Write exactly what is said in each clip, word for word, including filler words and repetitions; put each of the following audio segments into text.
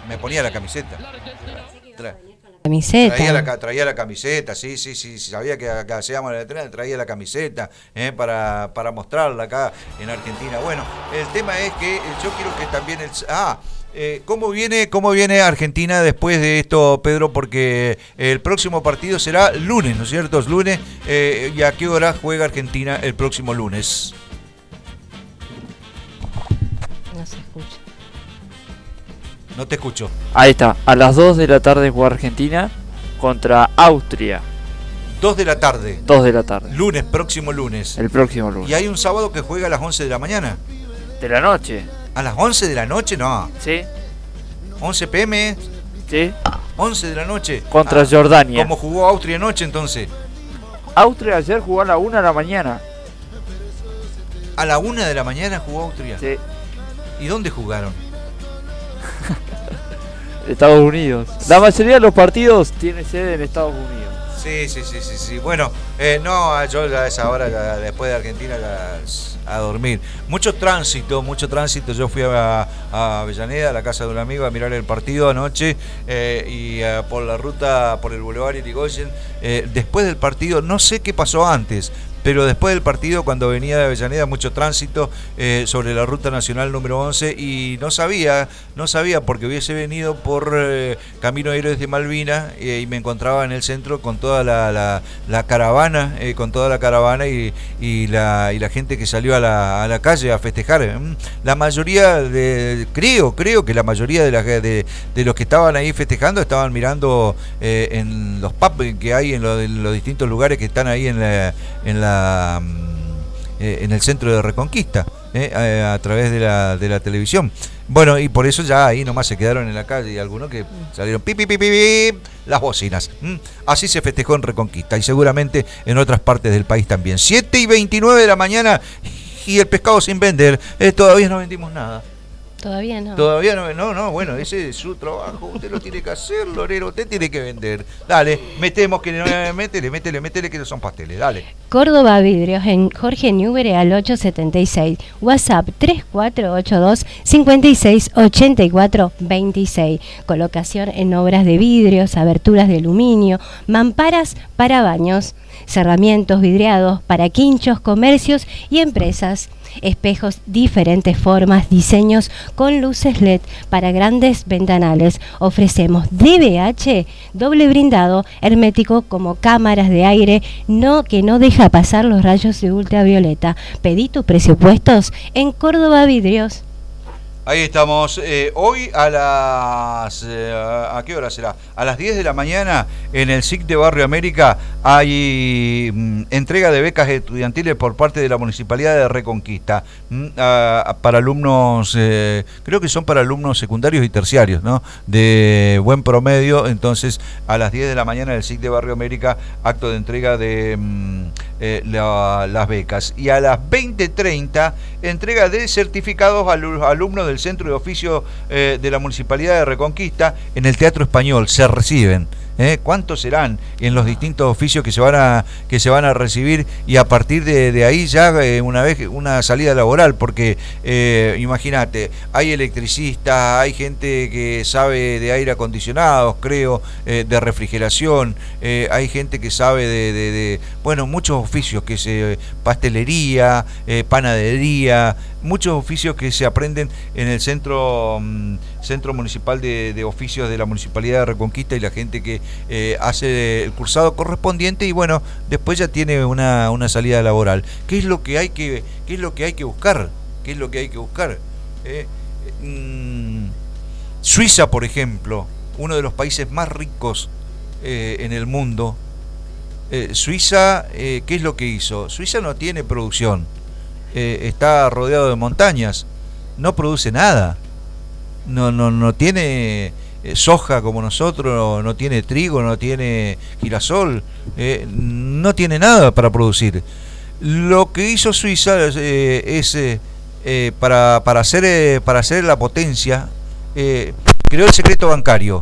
Me ponía la camiseta. Tra Camiseta. Traía la, traía la camiseta, sí, sí, sí, sabía que acá hacíamos la letra, traía la camiseta eh, para, para mostrarla acá en Argentina. Bueno, el tema es que yo quiero que también el... Ah, eh, ¿cómo viene, cómo viene Argentina después de esto, Pedro? Porque el próximo partido será lunes, ¿no es cierto? Es lunes. Eh, ¿Y a qué hora juega Argentina el próximo lunes? No se escucha. No te escucho. Ahí está, a las dos de la tarde juega Argentina contra Austria. dos de la tarde. dos de la tarde. Lunes, próximo lunes. El próximo lunes. Y hay un sábado que juega a las once de la mañana. De la noche. ¿A las once de la noche? No. Sí. once pe eme. Sí. once de la noche. Contra ah, Jordania. Como jugó Austria anoche entonces. Austria ayer jugó a la una de la mañana. A la una de la mañana jugó Austria. Sí. ¿Y dónde jugaron? Estados Unidos. La mayoría de los partidos tiene sede en Estados Unidos. Sí, sí, sí, sí, sí. Bueno, eh, no, yo a esa hora, ya, después de Argentina, ya, a dormir. Mucho tránsito, mucho tránsito. Yo fui a, a Avellaneda, a la casa de un amigo, a mirar el partido anoche eh, y eh, por la ruta, por el Boulevard Irigoyen. Eh, después del partido, no sé qué pasó antes, pero después del partido, cuando venía de Avellaneda, mucho tránsito eh, sobre la ruta nacional número once y no sabía, no sabía porque hubiese venido por eh, Camino Héroes de Malvinas eh, y me encontraba en el centro con toda la, la, la caravana, eh, con toda la caravana y, y, la, y la gente que salió a la, a la calle a festejar. La mayoría, de, creo, creo que la mayoría de, la, de, de los que estaban ahí festejando estaban mirando eh, en los pubs que hay en, lo, en los distintos lugares que están ahí en la, en la Eh, en el centro de Reconquista eh, a, a través de la, de la televisión. Bueno, y por eso ya ahí nomás se quedaron en la calle y algunos que salieron pi, pi, pi, pi, pi, las bocinas. ¿Mm? Así se festejó en Reconquista y seguramente en otras partes del país también. siete y veintinueve de la mañana y el pescado sin vender. Eh, todavía no vendimos nada. Todavía no. Todavía no, no, no, bueno, ese es su trabajo, usted lo tiene que hacer, Lorero, usted tiene que vender. Dale, metemos que métele, métele, métele que no son pasteles, dale. Córdoba Vidrios en Jorge Newbery al ocho setenta y seis, WhatsApp tres cuatro ocho dos, cinco seis ocho cuatro dos seis. Colocación en obras de vidrios, aberturas de aluminio, mamparas para baños, cerramientos vidriados para quinchos, comercios y empresas. Espejos diferentes formas, diseños con luces L E D para grandes ventanales. Ofrecemos D B H, doble brindado, hermético como cámaras de aire, no que no deja pasar los rayos de ultravioleta. Pedí tus presupuestos en Córdoba Vidrios. Ahí estamos, eh, hoy a las... Eh, ¿a qué hora será? A las diez de la mañana en el S I C de Barrio América hay mm, entrega de becas estudiantiles por parte de la Municipalidad de Reconquista mm, a, a, para alumnos, eh, creo que son para alumnos secundarios y terciarios, ¿no? De buen promedio. Entonces a las diez de la mañana en el S I C de Barrio América, acto de entrega de mm, eh, la, las becas. Y a las veinte treinta, entrega de certificados a los alumnos del Centro de Oficio eh, de la Municipalidad de Reconquista en el Teatro Español. Se reciben. ¿Eh? ¿Cuántos serán en los distintos oficios que se van a que se van a recibir? Y a partir de, de ahí ya eh, una vez una salida laboral, porque eh, imagínate, hay electricistas, hay gente que sabe de aire acondicionado, creo, eh, de refrigeración, eh, hay gente que sabe de, de, de bueno, muchos oficios que se pastelería, eh, panadería, muchos oficios que se aprenden en el centro mm, centro municipal de, de oficios de la Municipalidad de Reconquista, y la gente que eh, hace el cursado correspondiente y bueno, después ya tiene una, una salida laboral. ¿Qué es lo que hay que qué es lo que hay que buscar? ¿Qué es lo que hay que buscar? Eh, mm, Suiza, por ejemplo, uno de los países más ricos eh, en el mundo. Eh, Suiza, eh, ¿qué es lo que hizo? Suiza no tiene producción. Eh, está rodeado de montañas, no produce nada, no no no tiene eh, soja como nosotros, no, no tiene trigo, no tiene girasol, eh, no tiene nada para producir. Lo que hizo Suiza eh, es eh, eh, para para hacer eh, para hacer la potencia, eh, creó el secreto bancario.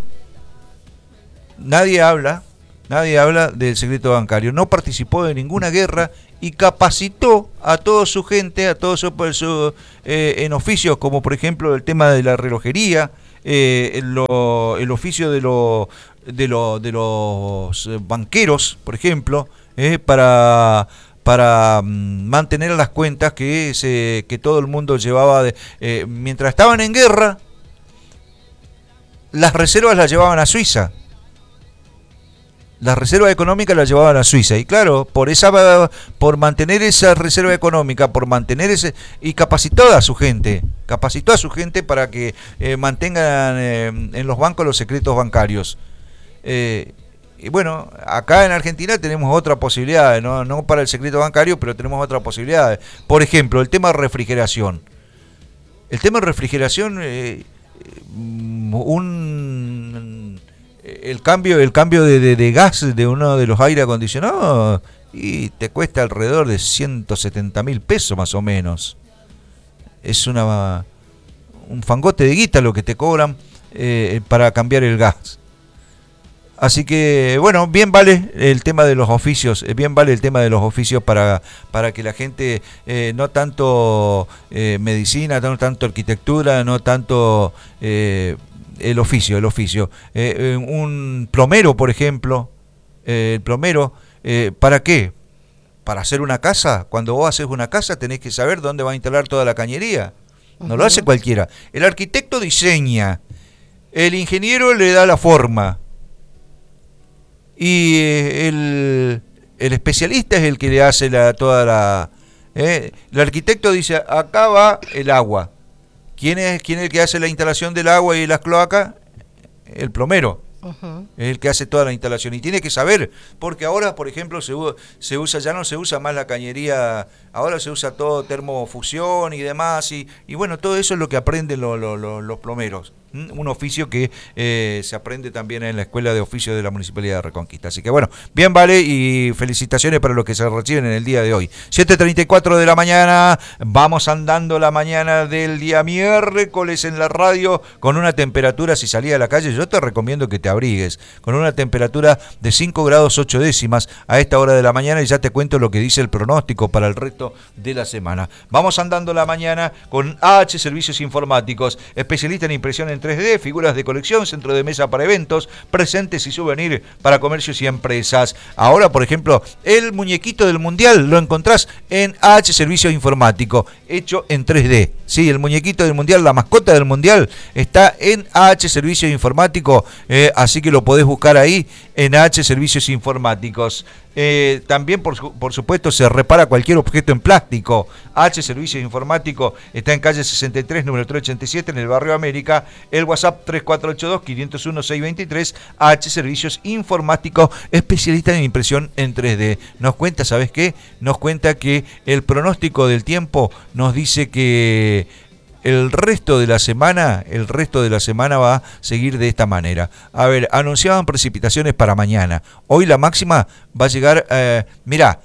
Nadie habla, nadie habla del secreto bancario. No participó de ninguna guerra y capacitó a toda su gente, a todos su, su, eh, en oficios como por ejemplo el tema de la relojería, eh, lo, el oficio de, lo, de, lo, de los banqueros, por ejemplo, eh, para... para mm, mantener las cuentas que se que todo el mundo llevaba de, eh, mientras estaban en guerra, las reservas las llevaban a Suiza. Las reservas económicas las llevaban a Suiza. Y claro, por esa por mantener esa reserva económica, por mantener ese. Y capacitó a su gente. Capacitó a su gente para que eh, mantengan eh, en los bancos los secretos bancarios. Eh, y bueno, acá en Argentina tenemos otra posibilidad, no, no para el secreto bancario, pero tenemos otra posibilidad. Por ejemplo, el tema de refrigeración. El tema de refrigeración, eh, un el cambio el cambio de, de, de gas de uno de los aire acondicionados y te cuesta alrededor de ciento setenta mil pesos más o menos. Es una un fangote de guita lo que te cobran eh, para cambiar el gas. Así que, bueno, bien vale el tema de los oficios, bien vale el tema de los oficios para, para que la gente, eh, no tanto eh, medicina, no tanto arquitectura, no tanto eh, el oficio, el oficio. Eh, un plomero, por ejemplo, eh, el plomero, eh, ¿para qué? Para hacer una casa. Cuando vos haces una casa tenés que saber dónde va a instalar toda la cañería. No uh-huh. Lo hace cualquiera. El arquitecto diseña, el ingeniero le da la forma. Y el, el especialista es el que le hace la, toda la... Eh, el arquitecto dice, acá va el agua. ¿Quién es, quién es el que hace la instalación del agua y las cloacas? El plomero. Uh-huh. Es el que hace toda la instalación. Y tiene que saber, porque ahora, por ejemplo, se, se usa ya no se usa más la cañería, ahora se usa todo termofusión y demás. Y, y bueno, todo eso es lo que aprenden lo, lo, lo, los plomeros. Un oficio que eh, se aprende también en la Escuela de Oficios de la Municipalidad de Reconquista. Así que bueno, bien vale y felicitaciones para los que se reciben en el día de hoy. siete treinta y cuatro de la mañana, vamos andando la mañana del día miércoles en la radio con una temperatura, si salía a la calle, yo te recomiendo que te abrigues, con una temperatura de cinco grados ocho décimas a esta hora de la mañana y ya te cuento lo que dice el pronóstico para el resto de la semana. Vamos andando la mañana con A H Servicios Informáticos, especialista en impresión en tres D, figuras de colección, centro de mesa para eventos, presentes y souvenir para comercios y empresas. Ahora, por ejemplo, el muñequito del Mundial lo encontrás en A H Servicios Informáticos, hecho en tres D. Sí, el muñequito del Mundial, la mascota del Mundial, está en A H Servicios Informáticos, eh, así que lo podés buscar ahí en A H Servicios Informáticos. Eh, también, por, su, por supuesto, se repara cualquier objeto en plástico. H Servicios Informáticos está en calle sesenta y tres, número trescientos ochenta y siete, en el barrio América. El WhatsApp tres cuatro ocho dos, cinco cero uno, seis dos tres. H Servicios Informáticos, especialista en impresión en tres D. Nos cuenta, ¿sabes qué? Nos cuenta que el pronóstico del tiempo nos dice que el resto de la semana, el resto de la semana va a seguir de esta manera. A ver, anunciaban precipitaciones para mañana. Hoy la máxima va a llegar, eh, mirá,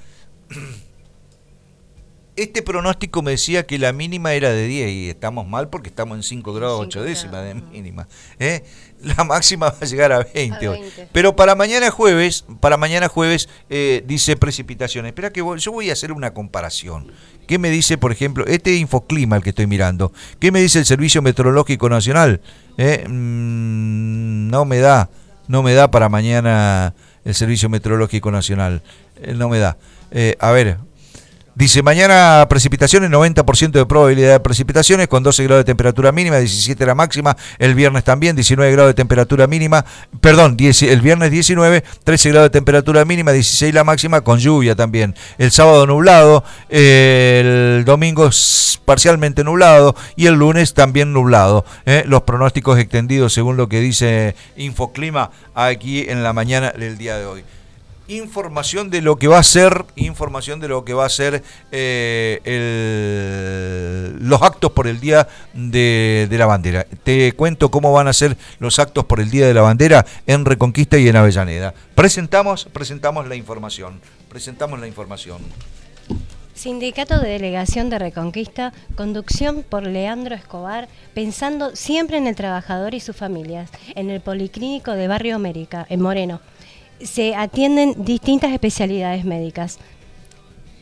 este pronóstico me decía que la mínima era de diez y estamos mal porque estamos en cinco grados ocho décimas de mínima. ¿eh? La máxima va a llegar a veinte, a veinte. Hoy. Pero para mañana jueves, para mañana jueves eh, dice precipitaciones. Espera que voy, yo voy a hacer una comparación. ¿Qué me dice, por ejemplo, este Infoclima el que estoy mirando? ¿Qué me dice el Servicio Meteorológico Nacional? Eh, mmm, no me da, no me da para mañana el Servicio Meteorológico Nacional. Eh, no me da. Eh, a ver. Dice, mañana precipitaciones, noventa por ciento de probabilidad de precipitaciones, con doce grados de temperatura mínima, diecisiete la máxima, el viernes también, diecinueve grados de temperatura mínima, perdón, diez, el viernes diecinueve, trece grados de temperatura mínima, dieciséis la máxima, con lluvia también. El sábado nublado, eh, el domingo parcialmente nublado y el lunes también nublado. Eh, los pronósticos extendidos según lo que dice Infoclima aquí en la mañana del día de hoy. Información de lo que va a ser, información de lo que va a ser eh, el, los actos por el Día de, de la Bandera. Te cuento cómo van a ser los actos por el Día de la Bandera en Reconquista y en Avellaneda. Presentamos, presentamos la información, presentamos la información. Sindicato de Delegación de Reconquista, conducción por Leandro Escobar, pensando siempre en el trabajador y sus familias, en el Policlínico de Barrio América, en Moreno. Se atienden distintas especialidades médicas.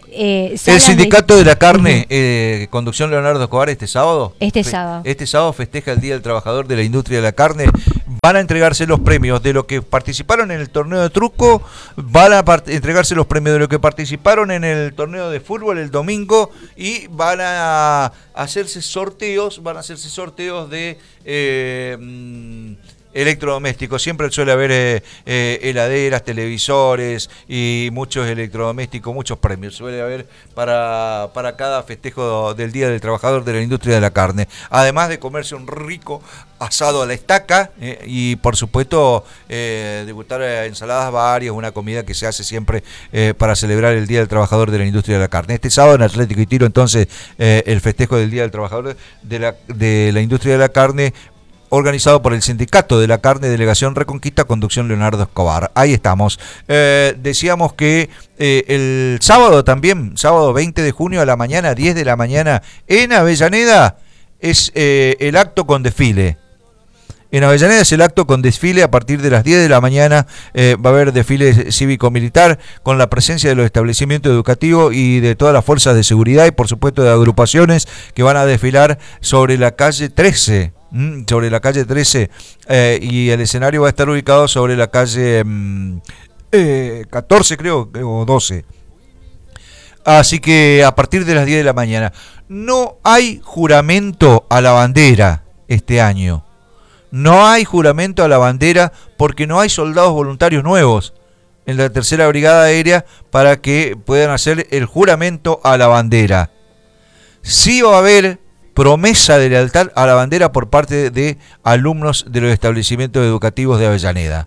Eh, el sindicato de la carne, uh-huh. eh, conducción Leonardo Escobar, este sábado. Este sábado. Este sábado festeja el Día del Trabajador de la Industria de la Carne. Van a entregarse los premios de los que participaron en el torneo de truco, van a part- entregarse los premios de los que participaron en el torneo de fútbol el domingo y van a hacerse sorteos, van a hacerse sorteos de eh, mmm, electrodomésticos. Siempre suele haber eh, eh, heladeras, televisores y muchos electrodomésticos, muchos premios suele haber para, para cada festejo del Día del Trabajador de la Industria de la Carne. Además de comerse un rico asado a la estaca eh, y por supuesto eh, degustar ensaladas varias, una comida que se hace siempre eh, para celebrar el Día del Trabajador de la Industria de la Carne. Este sábado en Atlético y Tiro entonces eh, el festejo del Día del Trabajador de la, de la Industria de la Carne, organizado por el Sindicato de la Carne, Delegación Reconquista, conducción Leonardo Escobar. Ahí estamos. Eh, decíamos que eh, el sábado también, sábado veinte de junio a la mañana, diez de la mañana, en Avellaneda, es eh, el acto con desfile. En Avellaneda es el acto con desfile a partir de las diez de la mañana. Eh, va a haber desfile cívico-militar con la presencia de los establecimientos educativos y de todas las fuerzas de seguridad y por supuesto de agrupaciones que van a desfilar sobre la calle trece. Sobre la calle trece eh, y el escenario va a estar ubicado sobre la calle mm, eh, catorce creo, o doce. Así que a partir de las diez de la mañana no hay juramento a la bandera este año. No hay juramento a la bandera porque no hay soldados voluntarios nuevos en la tercera brigada aérea para que puedan hacer el juramento a la bandera. Sí va a haber promesa de lealtad a la bandera por parte de alumnos de los establecimientos educativos de Avellaneda.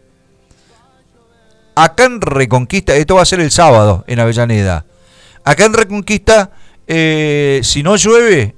Acá en Reconquista, esto va a ser el sábado en Avellaneda. Acá en Reconquista, eh, si no llueve,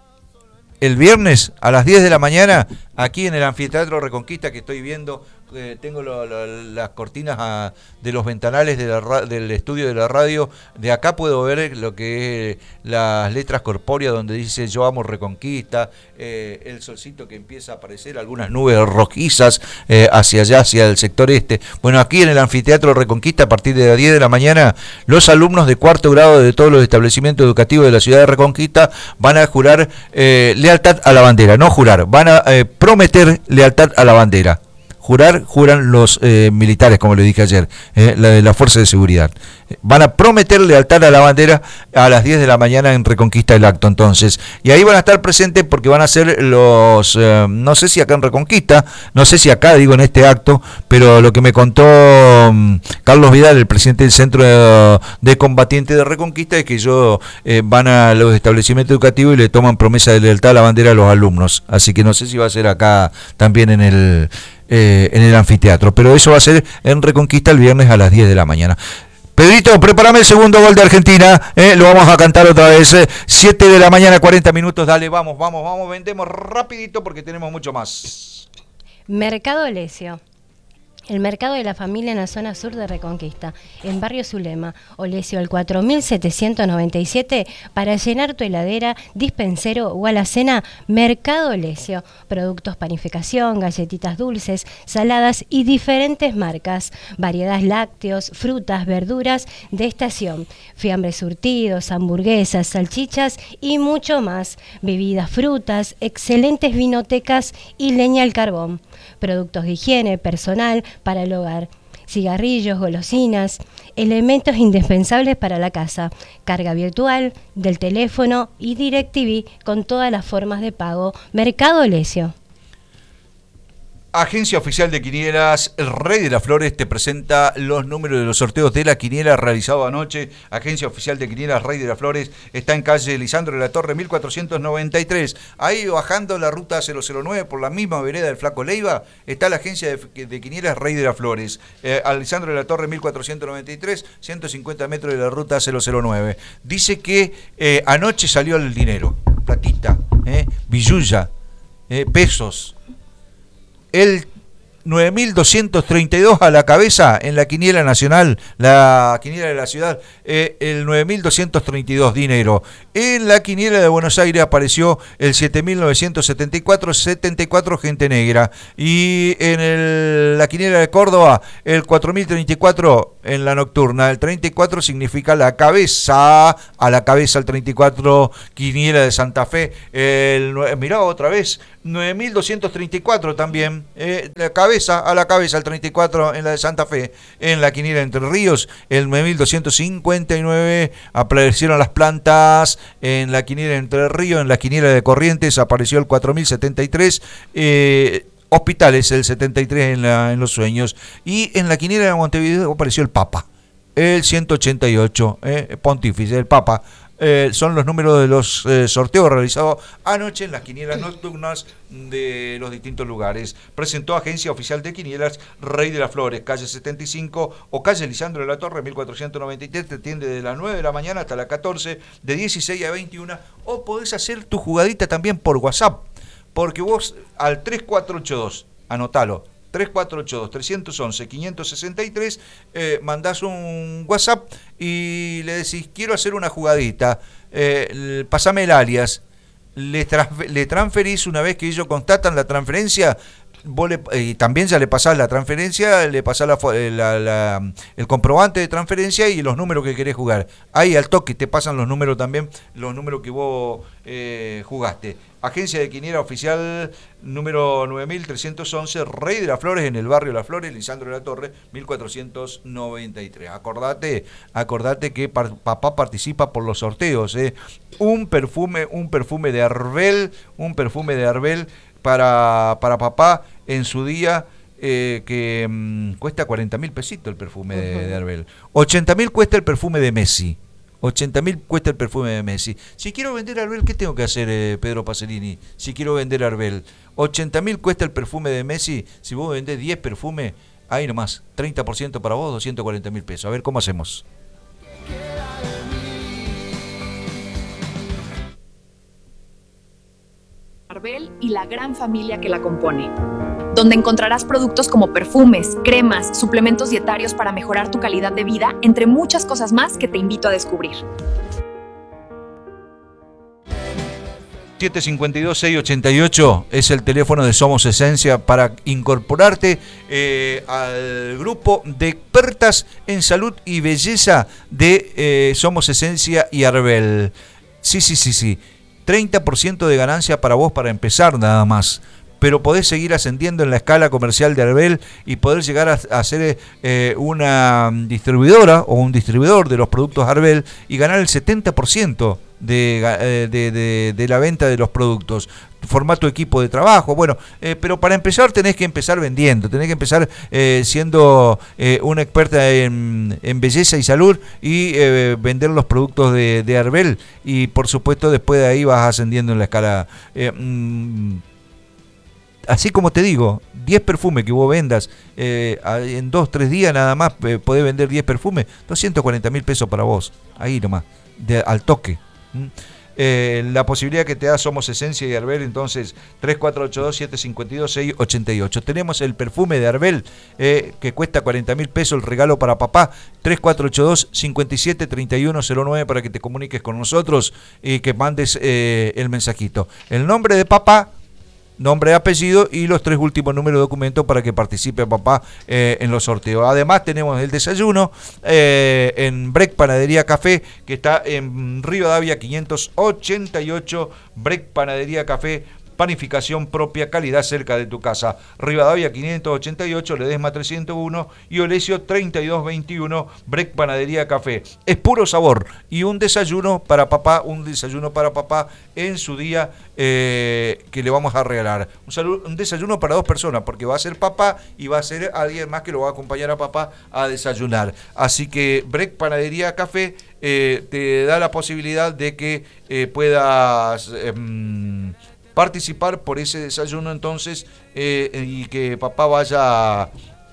el viernes a las diez de la mañana, aquí en el Anfiteatro Reconquista que estoy viendo, eh, tengo lo, lo, las cortinas a, de los ventanales de la, del estudio de la radio, de acá puedo ver lo que es las letras corpóreas donde dice yo amo Reconquista, eh, el solcito que empieza a aparecer, algunas nubes rojizas eh, hacia allá, hacia el sector este. Bueno, aquí en el Anfiteatro Reconquista a partir de las diez de la mañana, los alumnos de cuarto grado de todos los establecimientos educativos de la ciudad de Reconquista van a jurar eh, lealtad a la bandera, no jurar, van a eh, prometer lealtad a la bandera. Jurar, juran los eh, militares, como le dije ayer, eh, la de la Fuerza de Seguridad. Van a prometer lealtad a la bandera a las diez de la mañana en Reconquista del acto, entonces. Y ahí van a estar presentes porque van a ser los, eh, no sé si acá en Reconquista, no sé si acá, digo, en este acto, pero lo que me contó um, Carlos Vidal, el presidente del Centro de, de Combatientes de Reconquista, es que ellos eh, van a los establecimientos educativos y le toman promesa de lealtad a la bandera a los alumnos. Así que no sé si va a ser acá también en el... Eh, en el anfiteatro, pero eso va a ser en Reconquista el viernes a las diez de la mañana. Pedrito, prepárame el segundo gol de Argentina, eh, lo vamos a cantar otra vez, eh, siete de la mañana, cuarenta minutos, dale, vamos, vamos, vamos, vendemos rapidito porque tenemos mucho más. Mercado Olesio. El mercado de la familia en la zona sur de Reconquista, en Barrio Zulema, Olesio al cuatro mil setecientos noventa y siete, para llenar tu heladera, dispensero o alacena, Mercado Olesio. Productos panificación, galletitas dulces, saladas y diferentes marcas, variedad lácteos, frutas, verduras de estación, fiambres surtidos, hamburguesas, salchichas y mucho más, bebidas, frutas, excelentes vinotecas y leña al carbón. Productos de higiene personal para el hogar, cigarrillos, golosinas, elementos indispensables para la casa, carga virtual del teléfono y DirecTV con todas las formas de pago. Mercado Olesio. Agencia Oficial de Quinielas, el Rey de las Flores te presenta los números de los sorteos de la quiniela realizado anoche. Agencia Oficial de Quinielas, Rey de las Flores, está en calle Lisandro de la Torre mil cuatrocientos noventa y tres. Ahí bajando la ruta cero cero nueve por la misma vereda del Flaco Leiva, está la Agencia de, de Quinielas, Rey de las Flores. Eh, a Lisandro de la Torre mil cuatrocientos noventa y tres, ciento cincuenta metros de la ruta cero cero nueve. Dice que eh, anoche salió el dinero, platita, eh, billulla, eh, pesos. El nueve mil doscientos treinta y dos a la cabeza en la quiniela nacional, la quiniela de la ciudad, eh, el nueve mil doscientos treinta y dos, dinero. En la quiniela de Buenos Aires apareció el siete mil novecientos setenta y cuatro, setenta y cuatro, gente negra. Y en el, la quiniela de Córdoba, el cuatro mil treinta y cuatro en la nocturna. El treinta y cuatro significa la cabeza, a la cabeza el treinta y cuatro, quiniela de Santa Fe. El, mirá otra vez, nueve mil doscientos treinta y cuatro también, eh, la cabeza, a la cabeza el treinta y cuatro en la de Santa Fe. En la quiniela de Entre Ríos, el nueve mil doscientos cincuenta y nueve, aparecieron las plantas. En la quiniela de Entre Ríos, en la quiniela de Corrientes, apareció el cuatro mil setenta y tres, eh, Hospitales el setenta y tres en, la, en los sueños. Y en la quiniela de Montevideo apareció el Papa, el ciento ochenta y ocho, eh, Pontífice, el Papa. Eh, son los números de los eh, sorteos realizados anoche en las quinielas nocturnas de los distintos lugares. Presentó Agencia Oficial de Quinielas Rey de las Flores, calle setenta y cinco o calle Lisandro de la Torre, mil cuatrocientos noventa y tres. Te atiende de las nueve de la mañana hasta las catorce, de dieciséis a veintiuna. O podés hacer tu jugadita también por WhatsApp, porque vos al tres cuatro ocho dos, anotalo, tres cuatro ocho dos, tres once, cinco seis tres, eh, mandás un WhatsApp y le decís, quiero hacer una jugadita, eh, pasame el alias, le, transfer, le transferís. Una vez que ellos constatan la transferencia, vos le, y también ya le pasás la transferencia, le pasás la, la, la, el comprobante de transferencia y los números que querés jugar. Ahí al toque te pasan los números también, los números que vos eh, jugaste. Agencia de Quiniela Oficial número nueve mil trescientos once, Rey de las Flores, en el barrio Las Flores, Lisandro de la Torre, mil cuatrocientos noventa y tres. Acordate, acordate que par, papá participa por los sorteos, ¿eh? Un perfume, un perfume de Arbel, un perfume de Arbel para, para papá en su día, eh, que mmm, cuesta cuarenta mil pesitos el perfume de, uh-huh. de Arbel. ochenta mil cuesta el perfume de Messi. ochenta mil cuesta el perfume de Messi. Si quiero vender Arbel, ¿qué tengo que hacer, eh, Pedro Pacerini? Si quiero vender Arbel, ochenta mil cuesta el perfume de Messi. Si vos vendés diez perfumes, ahí nomás, treinta por ciento para vos, doscientos cuarenta mil pesos. A ver, ¿cómo hacemos? Arbel y la gran familia que la compone, donde encontrarás productos como perfumes, cremas, suplementos dietarios para mejorar tu calidad de vida, entre muchas cosas más que te invito a descubrir. siete cinco dos, seis ocho ocho es el teléfono de Somos Esencia para incorporarte eh, al grupo de expertas en salud y belleza de eh, Somos Esencia y Arbel. Sí, sí, sí, sí. treinta por ciento de ganancia para vos para empezar nada más. Pero podés seguir ascendiendo en la escala comercial de Arbel y poder llegar a, a ser eh, una distribuidora o un distribuidor de los productos Arbel y ganar el setenta por ciento de, de, de, de la venta de los productos. Formar tu equipo de trabajo, bueno, eh, pero para empezar tenés que empezar vendiendo, tenés que empezar eh, siendo eh, una experta en, en belleza y salud y eh, vender los productos de, de Arbel, y por supuesto después de ahí vas ascendiendo en la escala. Eh, mmm, Así como te digo, diez perfumes que vos vendas eh, en dos, tres días nada más, eh, podés vender diez perfumes, doscientos cuarenta mil pesos para vos, ahí nomás, de, al toque. ¿Mm? Eh, la posibilidad que te da Somos Esencia y Arbel, entonces tres cuatro ocho dos, siete cinco dos, seis ocho ocho. Tenemos el perfume de Arbel eh, que cuesta cuarenta mil pesos, el regalo para papá, tres cuatro ocho dos, cinco siete, tres uno cero nueve para que te comuniques con nosotros y que mandes eh, el mensajito. El nombre de papá, nombre, apellido y los tres últimos números de documento para que participe papá eh, en los sorteos. Además tenemos el desayuno eh, en Break Panadería Café, que está en Rivadavia quinientos ochenta y ocho. Break Panadería Café, panificación propia, calidad cerca de tu casa. Rivadavia quinientos ochenta y ocho, Ledesma trescientos uno y Olesio treinta y dos veintiuno. Break Panadería Café. Es puro sabor y un desayuno para papá, un desayuno para papá en su día eh, que le vamos a regalar. Un, saludo, un desayuno para dos personas, porque va a ser papá y va a ser alguien más que lo va a acompañar a papá a desayunar. Así que Break Panadería Café eh, te da la posibilidad de que eh, puedas Eh, participar por ese desayuno entonces eh, y que papá vaya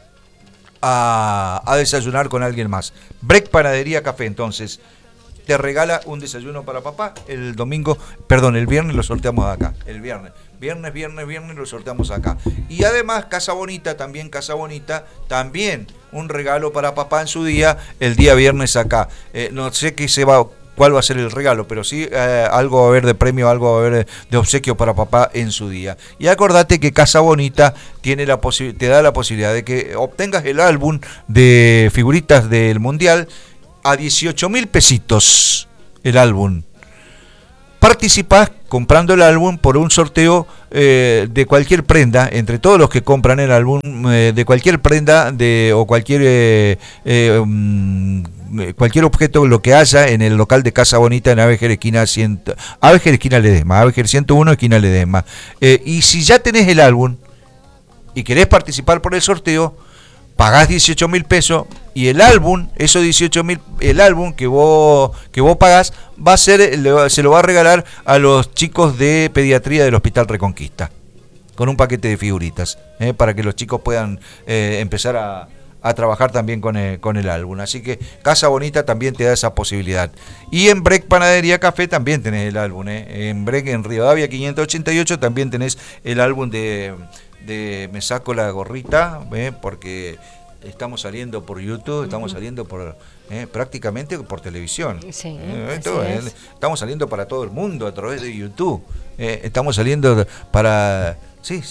a, a desayunar con alguien más. Break Panadería Café entonces te regala un desayuno para papá el domingo, perdón, el viernes lo sorteamos acá, el viernes. Viernes, viernes, viernes lo sorteamos acá. Y además, Casa Bonita, también Casa Bonita, también un regalo para papá en su día, el día viernes acá. Eh, no sé qué se va... cuál va a ser el regalo, pero sí eh, algo va a haber de premio, algo va a haber de obsequio para papá en su día. Y acordate que Casa Bonita tiene la posi- te da la posibilidad de que obtengas el álbum de figuritas del Mundial a dieciocho mil pesitos el álbum. Participás comprando el álbum por un sorteo eh, de cualquier prenda, entre todos los que compran el álbum, eh, de cualquier prenda de o cualquier eh, eh, um, cualquier objeto, lo que haya en el local de Casa Bonita en Avejer esquina cien, Avejer esquina Ledesma, Avejer ciento uno esquina Ledesma. Eh, y si ya tenés el álbum y querés participar por el sorteo, pagás dieciocho mil pesos y el álbum, esos dieciocho mil, el álbum que vos que vos pagás va a ser, se lo va a regalar a los chicos de pediatría del Hospital Reconquista con un paquete de figuritas, eh, para que los chicos puedan eh, empezar a a trabajar también con el, con el álbum. Así que Casa Bonita también te da esa posibilidad. Y en Break Panadería Café también tenés el álbum. ¿eh? En Break, en Rivadavia quinientos ochenta y ocho, también tenés el álbum de, de Me Saco la Gorrita, ¿eh? porque estamos saliendo por YouTube, estamos uh-huh. saliendo por eh, prácticamente por televisión. Sí, eh, esto, eh, estamos saliendo para todo el mundo a través de YouTube. Eh, estamos saliendo para... Sí.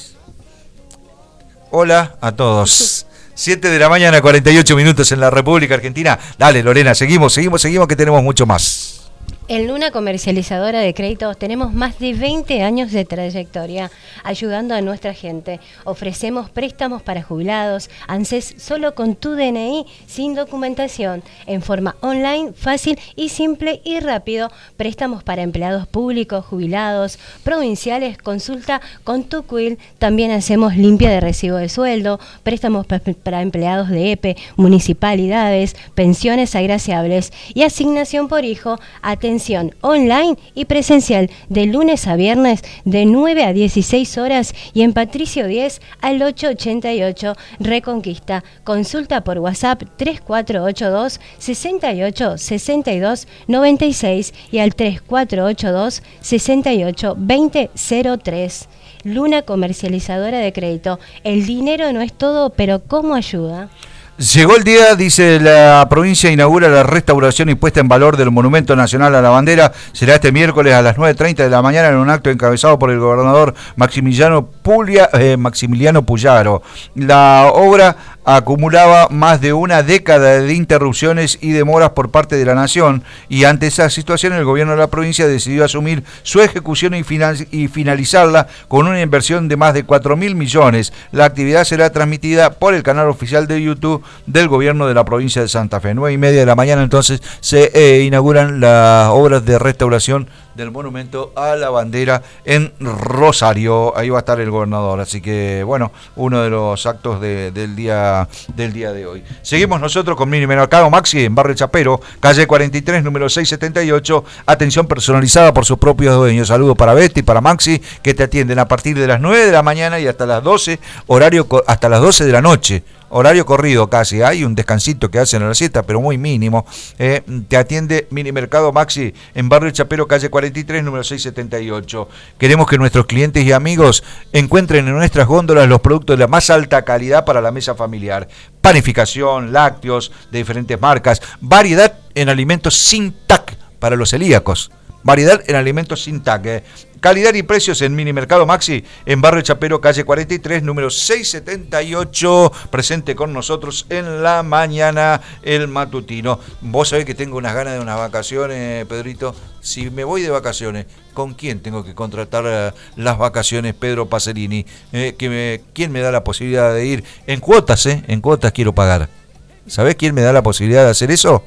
Hola a todos. siete de la mañana, cuarenta y ocho minutos en la República Argentina. Dale, Lorena, seguimos, seguimos, seguimos, que tenemos mucho más. En Luna Comercializadora de Créditos tenemos más de veinte años de trayectoria ayudando a nuestra gente. Ofrecemos préstamos para jubilados, ANSES solo con tu D N I, sin documentación, en forma online, fácil y simple y rápido. Préstamos para empleados públicos, jubilados, provinciales, consulta con tu Q I L. También hacemos limpia de recibo de sueldo, préstamos para empleados de E P E, municipalidades, pensiones agraciables y asignación por hijo. Atención online y presencial de lunes a viernes de nueve a dieciséis horas y en Patricio diez al ocho ochenta y ocho Reconquista. Consulta por WhatsApp tres cuatro ocho dos, seis ocho, seis dos, nueve seis y al tres cuatro ocho dos, seis ocho, dos cero cero tres. Luna Comercializadora de Crédito. El dinero no es todo, pero ¿cómo ayuda? Llegó el día, dice la provincia, inaugura la restauración y puesta en valor del Monumento Nacional a la Bandera. Será este miércoles a las nueve treinta de la mañana en un acto encabezado por el gobernador Maximiliano, Puglia, eh, Maximiliano Puyaro. La obra acumulaba más de una década de interrupciones y demoras por parte de la nación, y ante esa situación el gobierno de la provincia decidió asumir su ejecución y, final, y finalizarla con una inversión de más de cuatro mil millones. La actividad será transmitida por el canal oficial de YouTube del gobierno de la provincia de Santa Fe. Nueve y media de la mañana entonces se eh, inauguran las obras de restauración del monumento a la bandera en Rosario. Ahí va a estar el gobernador, así que bueno, uno de los actos de, del día del día de hoy. Seguimos nosotros con Mini Mercado Maxi en Barrio Chapero, calle cuarenta y tres, número seiscientos setenta y ocho. Atención personalizada por sus propios dueños. Saludos para Betty y para Maxi, que te atienden a partir de las nueve de la mañana y hasta las doce, horario hasta las doce de la noche. Horario corrido casi, hay un descansito que hacen a la siesta, pero muy mínimo. Eh, te atiende Mini Mercado Maxi en Barrio Chapero, calle cuarenta y tres, número seiscientos setenta y ocho. Queremos que nuestros clientes y amigos encuentren en nuestras góndolas los productos de la más alta calidad para la mesa familiar. Panificación, lácteos de diferentes marcas, variedad en alimentos sin T A C para los celíacos. Variedad en alimentos sin T A C. Eh. Calidad y precios en Mini Mercado Maxi, en Barrio Chapero, calle cuarenta y tres, número seiscientos setenta y ocho. Presente con nosotros en la mañana, el matutino. Vos sabés que tengo unas ganas de unas vacaciones, Pedrito. Si me voy de vacaciones, ¿con quién tengo que contratar uh, las vacaciones, Pedro Pacerini? Eh, que me, ¿Quién me da la posibilidad de ir? En cuotas, ¿eh? En cuotas quiero pagar. ¿Sabés quién me da la posibilidad de hacer eso?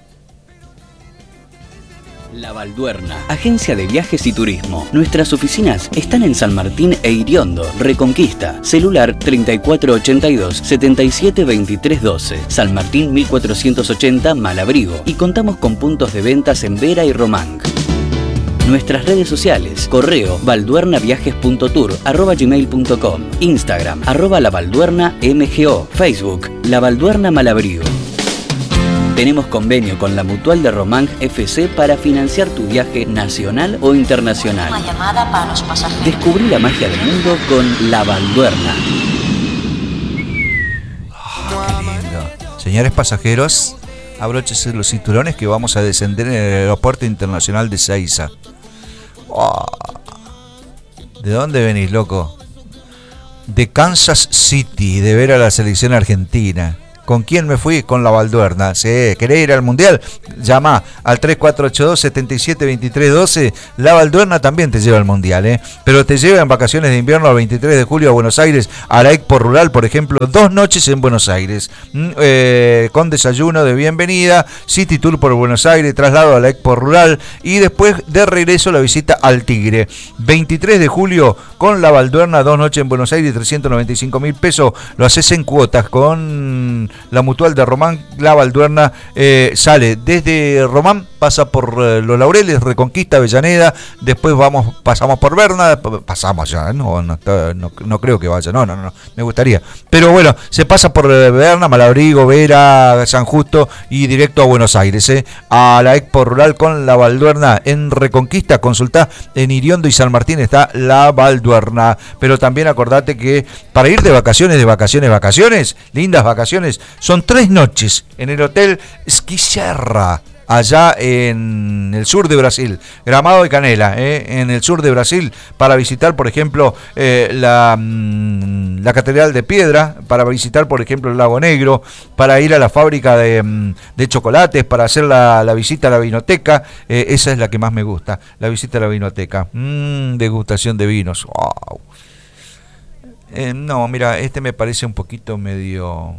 La Balduerna, agencia de viajes y turismo. Nuestras oficinas están en San Martín e Iriondo, Reconquista. Celular treinta y cuatro ochenta y dos, setenta y siete veintitrés doce. San Martín mil cuatrocientos ochenta, Malabrigo. Y contamos con puntos de ventas en Vera y Román. Nuestras redes sociales, correo balduernaviajes.tour arroba gmail punto com, Instagram arroba la balduerna mgo, Facebook La Balduerna Malabrigo. Tenemos convenio con la Mutual de Román F C para financiar tu viaje nacional o internacional. Una llamada para los pasajeros. Descubrí la magia del mundo con La Balduerna. Oh, qué lindo. Señores pasajeros, abróchense los cinturones que vamos a descender en el aeropuerto internacional de Ezeiza. Oh. ¿De dónde venís, loco? De Kansas City, de ver a la selección argentina. ¿Con quién me fui? Con La Balduerna. Sí, ¿querés ir al Mundial? Llama al tres cuatro ocho dos, siete siete dos tres uno dos. La Balduerna también te lleva al Mundial, ¿eh? Pero te lleva en vacaciones de invierno al veintitrés de julio a Buenos Aires, a la Expo Rural, por ejemplo, dos noches en Buenos Aires. Mm, eh, con desayuno de bienvenida, City Tour por Buenos Aires, traslado a la Expo Rural y después de regreso la visita al Tigre. veintitrés de julio con La Balduerna, dos noches en Buenos Aires, trescientos noventa y cinco mil pesos. Lo haces en cuotas con la Mutual de Román. La Balduerna eh, sale desde Román, pasa por eh, Los Laureles, Reconquista, Avellaneda, después vamos, pasamos por Berna, pasamos ya, no, no, no, no creo que vaya, no, no, no, me gustaría, pero bueno, se pasa por eh, Berna, Malabrigo, Vera, San Justo y directo a Buenos Aires, eh, a la Expo Rural con La Balduerna en Reconquista. Consultá en Iriondo y San Martín está La Balduerna, pero también acordate que para ir de vacaciones, de vacaciones, vacaciones, lindas vacaciones, son tres noches en el Hotel Esquisserra, allá en el sur de Brasil, Gramado y Canela, ¿eh? En el sur de Brasil, para visitar, por ejemplo, eh, la, mm, la Catedral de Piedra, para visitar, por ejemplo, el Lago Negro, para ir a la fábrica de, mm, de chocolates, para hacer la, la visita a la vinoteca. Eh, esa es la que más me gusta, la visita a la vinoteca. Mm, degustación de vinos. Wow. Eh, no, mira, este me parece un poquito medio...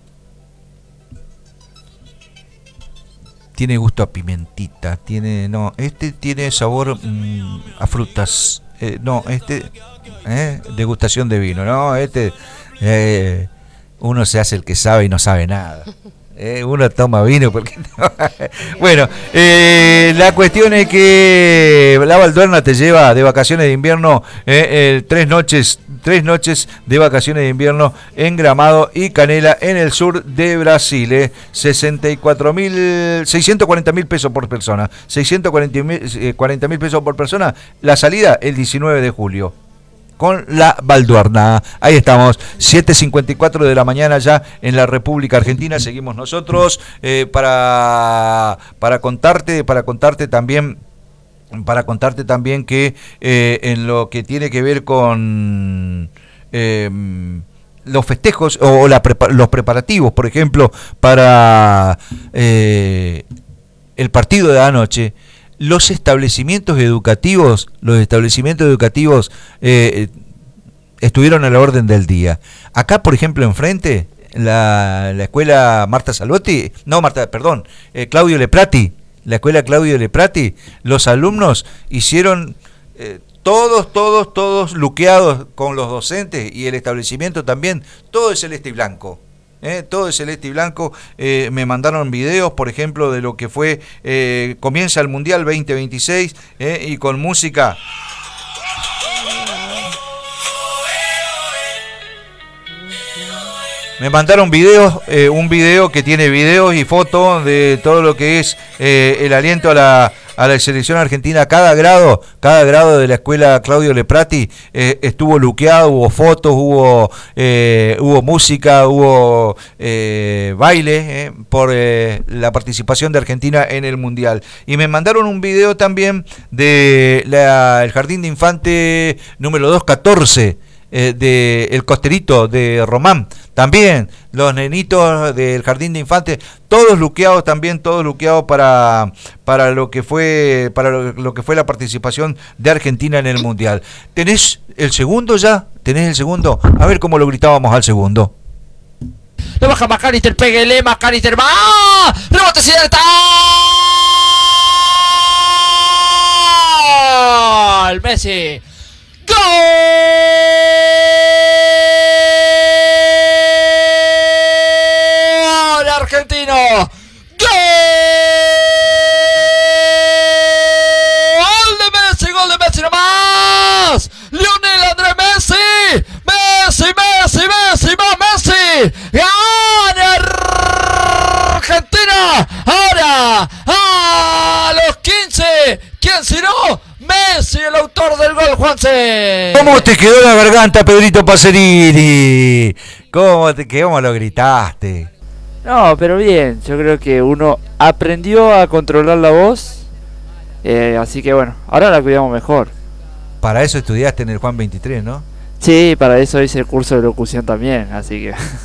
Tiene gusto a pimentita, tiene, no, este tiene sabor mmm, a frutas, eh, no, este, eh, degustación de vino, no, este, eh, uno se hace el que sabe y no sabe nada. Eh, uno toma vino porque no. Bueno, eh, la cuestión es que La Balduerna te lleva de vacaciones de invierno, eh, eh, tres noches tres noches de vacaciones de invierno en Gramado y Canela en el sur de Brasil, eh. sesenta y cuatro mil, seiscientos cuarenta mil pesos por persona, seiscientos cuarenta mil pesos por persona. La salida el diecinueve de julio. Con La Balduerna. Ahí estamos, siete cincuenta y cuatro de la mañana ya en la República Argentina. Seguimos nosotros eh, para, para contarte, para contarte también, para contarte también que eh, en lo que tiene que ver con eh, los festejos o la prepa- los preparativos, por ejemplo, para eh, el partido de anoche. Los establecimientos educativos, los establecimientos educativos eh, estuvieron a la orden del día. Acá, por ejemplo, enfrente, la, la escuela Marta Salotti, no Marta, perdón, eh, Claudio Leprati, la escuela Claudio Leprati, los alumnos hicieron eh, todos, todos, todos luqueados con los docentes y el establecimiento también, todo es celeste y blanco. Eh, todo es celeste y blanco. Eh, me mandaron videos, por ejemplo, de lo que fue, eh, comienza el Mundial veinte veintiséis eh, y con música. Me mandaron videos, eh, un video que tiene videos y fotos de todo lo que es eh, el aliento a la a la selección argentina. Cada grado, cada grado de la escuela Claudio Leprati eh, estuvo luqueado, hubo fotos, hubo eh, hubo música, hubo eh, baile eh, por eh, la participación de Argentina en el Mundial. Y me mandaron un video también de la, el Jardín de Infante número doscientos catorce, eh, de El Costerito de Román. También los nenitos del Jardín de Infantes, todos luqueados también, todos luqueados para, para lo que fue para lo, lo que fue la participación de Argentina en el Mundial. ¿Tenés el segundo ya? ¿Tenés el segundo? A ver cómo lo gritábamos al segundo. Lo baja McAllister, pégale, McAllister, va. Rebote cierta. ¡Gol! Messi. ¡Gol! Argentino. ¡Gol de Messi! ¡Gol de Messi nomás! ¡Lionel Andrés Messi! ¡Messi, Messi, Messi, más Messi! ¡Gana Argentina! ¿Quién si no? Messi, el autor del gol, Juanse. ¿Cómo te quedó la garganta, Pedrito Pacerini? ¿Cómo te quedó? ¿Cómo lo gritaste? No, pero bien, yo creo que uno aprendió a controlar la voz, eh, así que bueno, ahora la cuidamos mejor. Para eso estudiaste en el Juan veintitrés, ¿no? Sí, para eso hice el curso de locución también, así que...